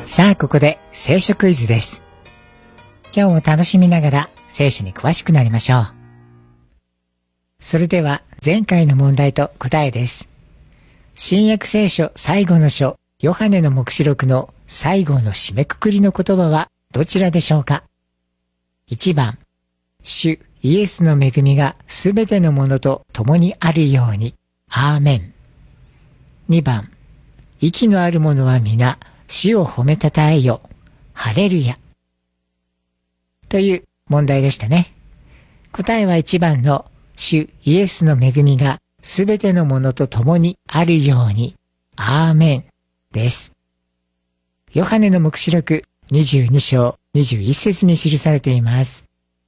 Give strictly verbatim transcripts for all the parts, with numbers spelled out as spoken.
さあ、ここで聖書クイズです。今日も楽しみながら聖書に詳しくなりましょう。それでは前回の問題と答えです。新約聖書最後の書、ヨハネの黙示録の最後の締めくくりの言葉はどちらでしょうか？ いち 番、主イエスの恵みがすべてのものと共にあるように、アーメン。にばん、息のある者は皆、主を褒めたたえよ、ハレルヤ。という問題でしたね。答えはいちばんの主イエスの恵みがすべてのものと共にあるように、アーメンです。ヨハネの黙示録にじゅうに章にじゅういち節に記されています。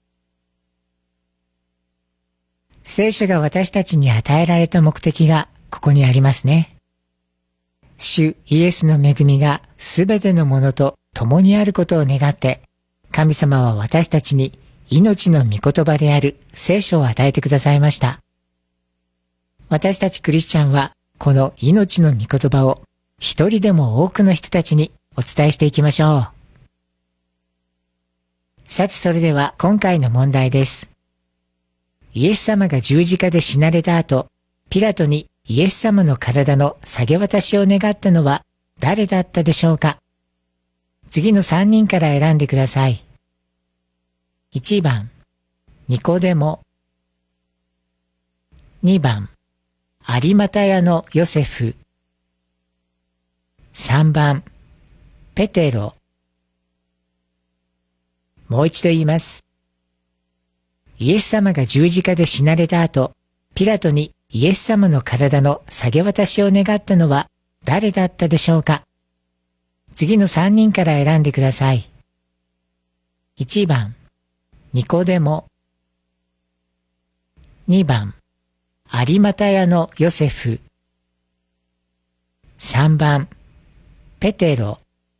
聖書が私たちに与えられた目的がここにありますね。主イエスの恵みがすべてのものと共にあることを願って、神様は私たちに命の御言葉である聖書を与えてくださいました。私たちクリスチャンはこの命の御言葉を一人でも多くの人たちにお伝えしていきましょう。さてそれでは今回の問題です。イエス様が十字架で死なれた後、ピラトにイエス様の体の下げ渡しを願ったのは誰だったでしょうか？次のさんにんから選んでください。いちばん、ニコデモ。にばん、アリマタヤのヨセフ。さんばん、ペテロ。もう一度言います。イエス様が十字架で死なれた後、ピラトにイエス様の体の下げ渡しを願ったのは誰だったでしょうか？次のさんにんから選んでください。いちばん、ニコデモ。にばん、アリマタヤのヨセフ。さんばん、ペテロ。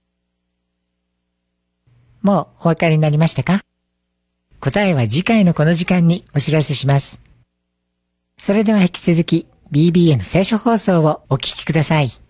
もうお分かりになりましたか？答えは次回のこの時間にお知らせします。それでは引き続き ビービーエヌ 聖書放送をお聞きください。